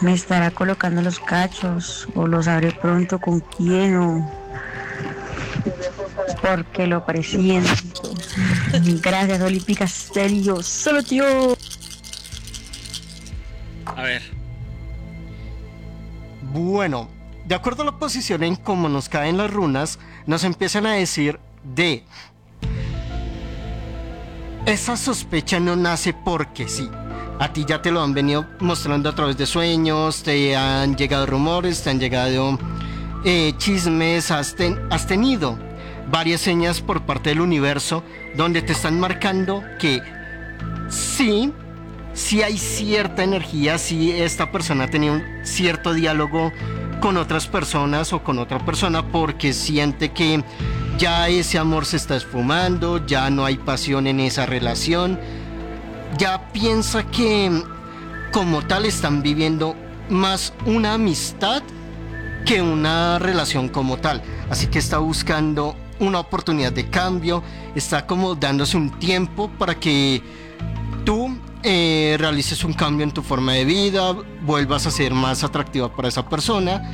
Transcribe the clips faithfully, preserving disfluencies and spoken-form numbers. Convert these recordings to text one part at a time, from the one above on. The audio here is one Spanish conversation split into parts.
me estará colocando los cachos o los sabré pronto con quién o porque lo presiento. Gracias, Olímpica Stereo. Solo tío. A ver. Bueno, de acuerdo a la posición en cómo nos caen las runas, nos empiezan a decir de... Esa sospecha no nace porque sí. A ti ya te lo han venido mostrando a través de sueños, te han llegado rumores, te han llegado eh, chismes, has, ten, has tenido varias señas por parte del universo donde te están marcando que sí, sí hay cierta energía, sí esta persona tenía un cierto diálogo con otras personas o con otra persona porque siente que ya ese amor se está esfumando, ya no hay pasión en esa relación, ya piensa que como tal están viviendo más una amistad que una relación como tal, así que está buscando una oportunidad de cambio, está como dándose un tiempo para que tú eh, realices un cambio en tu forma de vida, vuelvas a ser más atractiva para esa persona,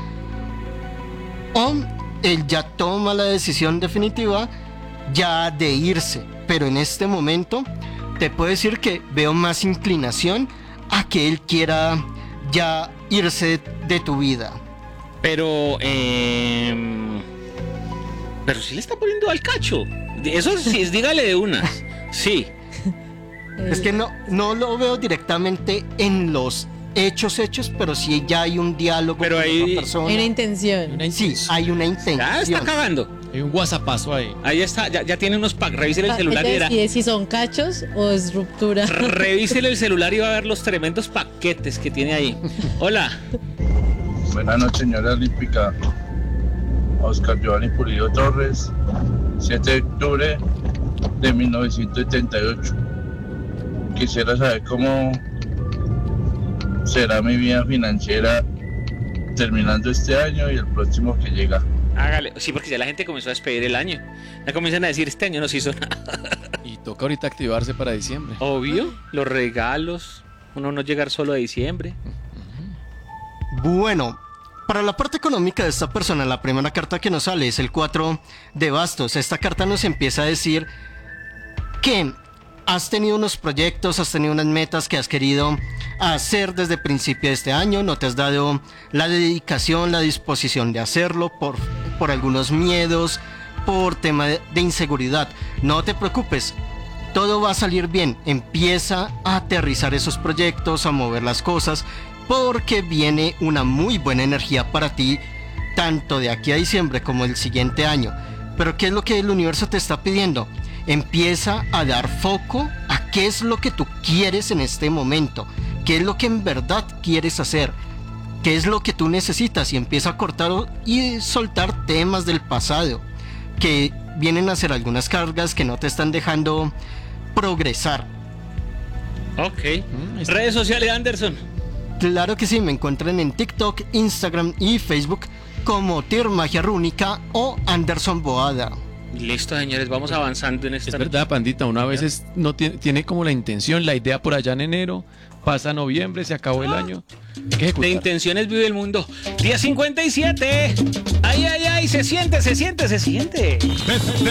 o él ya toma la decisión definitiva ya de irse, pero en este momento te puedo decir que veo más inclinación a que él quiera ya irse de, de tu vida. Pero, eh, pero sí le está poniendo al cacho. Eso sí, dígale de unas. Sí. Es que no, no lo veo directamente en los hechos hechos, pero sí ya hay un diálogo pero con hay otra persona. Hay una intención. Una Sí, hay una intención. Ya está cagando. Hay un whatsappazo ahí. Ahí está, ya, ya tiene unos packs. Revísele el celular y Ella verá. decide si son cachos o es ruptura. Revísele el celular y va a ver los tremendos paquetes que tiene ahí. Hola. Buenas noches, señora Olímpica. Oscar Giovanni Pulido Torres, siete de octubre de mil novecientos setenta y ocho. Quisiera saber cómo será mi vida financiera terminando este año y el próximo que llega. Hágale. Sí, porque ya la gente comenzó a despedir el año. Ya comienzan a decir, este año no se hizo nada. Y toca ahorita activarse para diciembre. Obvio, los regalos. Uno no llegar solo a diciembre. Bueno, para la parte económica de esta persona, la primera carta que nos sale es el cuatro de bastos. Esta carta nos empieza a decir que has tenido unos proyectos, has tenido unas metas que has querido hacer desde el principio de este año, no te has dado la dedicación, la disposición de hacerlo por, por algunos miedos, por tema de, de inseguridad. No te preocupes, todo va a salir bien. Empieza a aterrizar esos proyectos, a mover las cosas, porque viene una muy buena energía para ti, tanto de aquí a diciembre como el siguiente año. Pero ¿qué es lo que el universo te está pidiendo? Empieza a dar foco a qué es lo que tú quieres en este momento, qué es lo que en verdad quieres hacer, qué es lo que tú necesitas, y empieza a cortar y soltar temas del pasado que vienen a ser algunas cargas que no te están dejando progresar. Ok. Mm, está- Redes sociales, Anderson. Claro que sí, me encuentran en TikTok, Instagram y Facebook como Tir Magia Rúnica o Anderson Boada. Listo, señores, vamos avanzando en esta. Es verdad, Pandita, una vez es- no tiene, tiene como la intención, la idea por allá en enero, pasa noviembre, se acabó el año. Hay que De ejecutar. intenciones vive el mundo. Día cincuenta y siete. Ay, ay, ay, se siente, se siente, se siente.